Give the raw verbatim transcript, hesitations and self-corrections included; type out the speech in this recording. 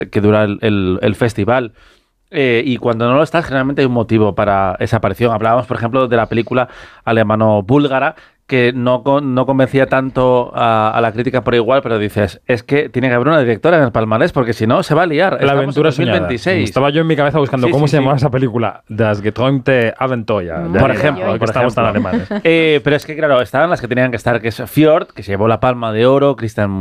que dura el, el, el festival. Eh, y cuando no lo estás, generalmente hay un motivo para esa aparición. Hablábamos, por ejemplo, de la película alemano-búlgara, que no, no convencía tanto a, a la crítica por igual, pero dices, es que tiene que haber una directora en el palmarés, porque si no, se va a liar. La Estamos aventura en dos mil veintiséis. soñada. Estaba yo en mi cabeza buscando sí, cómo sí, se sí. llamaba esa película. Das geträumte Abenteuer. Mm, por ejemplo, porque por estamos tan ejemplo. alemanes. Eh, pero es que, claro, estaban las que tenían que estar, que es Fjord, que se llevó la Palma de Oro, Christian